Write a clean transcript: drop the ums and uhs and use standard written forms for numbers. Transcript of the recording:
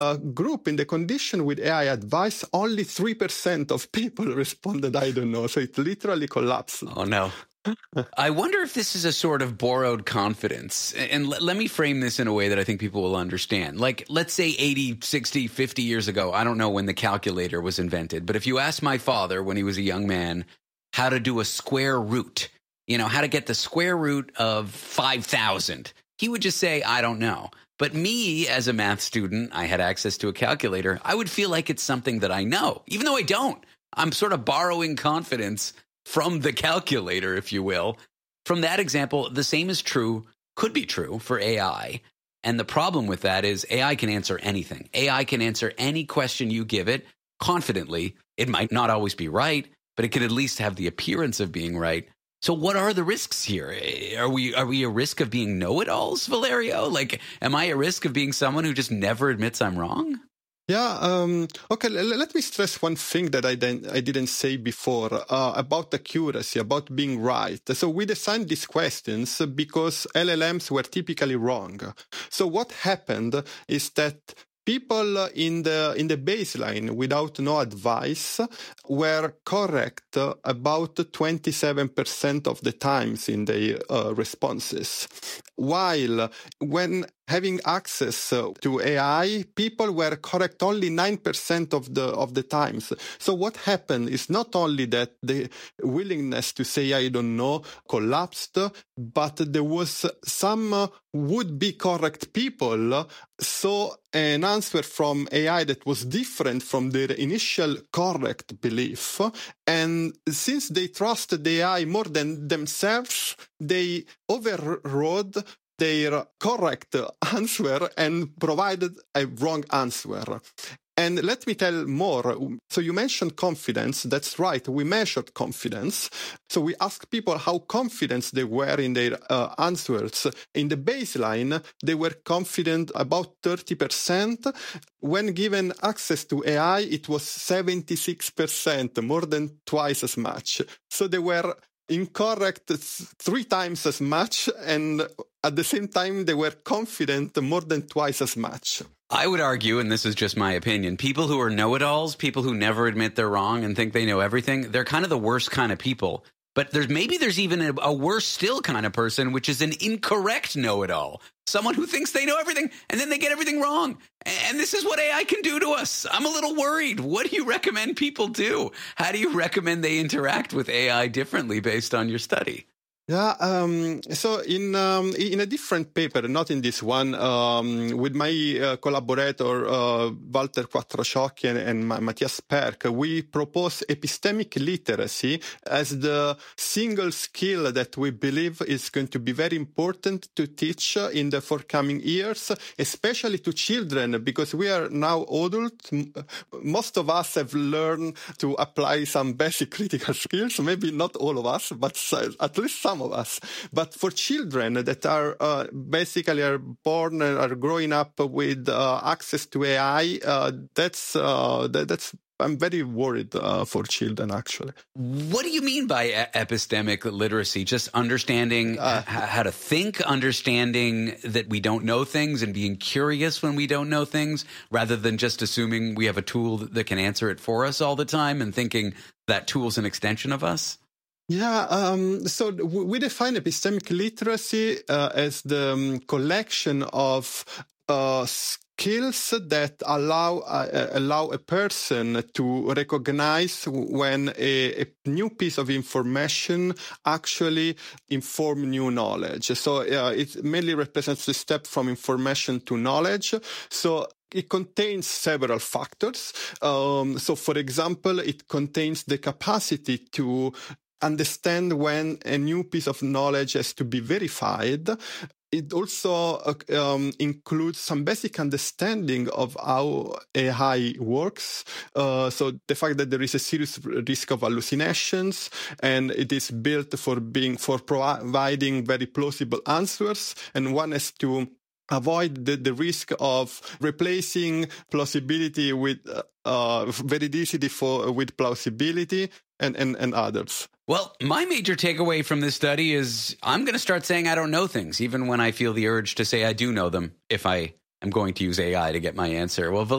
group in the condition with AI advice, only 3% of people responded, I don't know. So it literally collapsed. Oh, no. I wonder if this is a sort of borrowed confidence. And let me frame this in a way that I think people will understand. Like, let's say 80, 60, 50 years ago, I don't know when the calculator was invented, but if you asked my father when he was a young man how to do a square root, how to get the square root of 5,000, he would just say, I don't know. But me, as a math student, I had access to a calculator. I would feel like it's something that I know, even though I don't. I'm sort of borrowing confidence from the calculator, if you will. From that example, the same is true, could be true for AI. And the problem with that is AI can answer anything. AI can answer any question you give it confidently. It might not always be right, but it could at least have the appearance of being right. So what are the risks here? Are we a risk of being know-it-alls, Valerio? Like, am I a risk of being someone who just never admits I'm wrong? Yeah. Okay. Let me stress one thing that I didn't say before about accuracy, about being right. So we designed these questions because LLMs were typically wrong. So what happened is that people in the baseline without no advice were correct about 27% of the times in their responses, while when having access to AI, people were correct only 9% of the times. So what happened is not only that the willingness to say I don't know collapsed, but there was some would-be correct people saw an answer from AI that was different from their initial correct belief. And since they trusted the AI more than themselves, they overrode their correct answer and provided a wrong answer. And let me tell more. So you mentioned confidence. That's right. We measured confidence. So we asked people how confident they were in their answers. In the baseline, they were confident about 30%. When given access to AI, it was 76%, more than twice as much. So they were incorrect 3 times as much, and at the same time, they were confident more than twice as much. I would argue, and this is just my opinion, people who are know-it-alls, people who never admit they're wrong and think they know everything, they're kind of the worst kind of people. But there's even a worse still kind of person, which is an incorrect know-it-all. Someone who thinks they know everything, and then they get everything wrong. And this is what AI can do to us. I'm a little worried. What do you recommend people do? How do you recommend they interact with AI differently based on your study? Yeah, so in a different paper, not in this one, with my collaborator Walter Quattrociocchi and Matthias Perk, we propose epistemic literacy as the single skill that we believe is going to be very important to teach in the forthcoming years, especially to children, because we are now adults. Most of us have learned to apply some basic critical skills, maybe not all of us, but at least some of us. But for children that are basically are born and are growing up with access to AI, that's I'm very worried for children, actually. What do you mean by epistemic literacy? Just understanding how to think, understanding that we don't know things and being curious when we don't know things, rather than just assuming we have a tool that can answer it for us all the time and thinking that tool's an extension of us? Yeah, so we define epistemic literacy as the collection of skills that allow a person to recognize when a new piece of information actually inform new knowledge. So it mainly represents the step from information to knowledge. So it contains several factors. So, for example, it contains the capacity to understand when a new piece of knowledge has to be verified. It also includes some basic understanding of how AI works. So the fact that there is a serious risk of hallucinations, and it is built for providing very plausible answers, and one has to avoid the risk of replacing plausibility with veridicity with plausibility and others. Well, my major takeaway from this study is I'm going to start saying I don't know things, even when I feel the urge to say I do know them, if I I'm going to use AI to get my answer. Well,